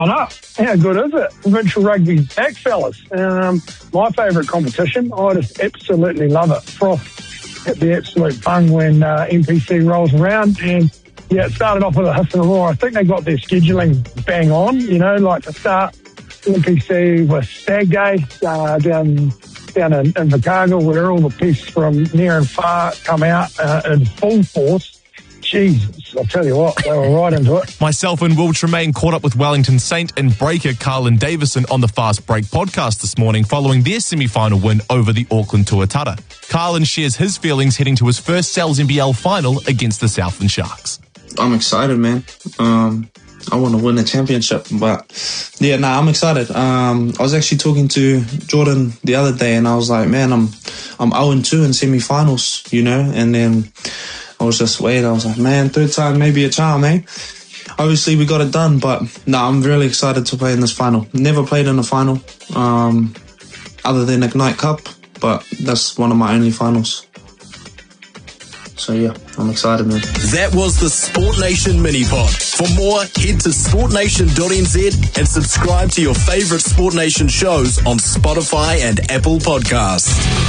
I know. How good is it? Provincial rugby's back, fellas. My favourite competition. I just absolutely love it. Froth at the absolute bung when NPC rolls around. And, yeah, it started off with a hiss and a roar. I think they got their scheduling bang on, like to start NPC with Stag Day down in Invercargill, where all the pests from near and far come out in full force. Jesus, I'll tell you what, they were right into it. Myself and Will Tremaine caught up with Wellington Saint and breaker Carlin Davison on the Fast Break podcast this morning following their semi-final win over the Auckland Tuatara. Carlin shares his feelings heading to his first Sal's NBL final against the Southland Sharks. I'm excited, man. I want to win a championship, but I'm excited. I was actually talking to Jordan the other day, and I was like, man, I'm 0-2 in semi-finals, and then I was just waiting. I was like, man, third time maybe a charm, eh? Obviously, we got it done, but I'm really excited to play in this final. Never played in a final, other than Ignite Cup, but that's one of my only finals. So, yeah, I'm excited, man. That was the Sport Nation mini-pod. For more, head to sportnation.nz and subscribe to your favourite Sport Nation shows on Spotify and Apple Podcasts.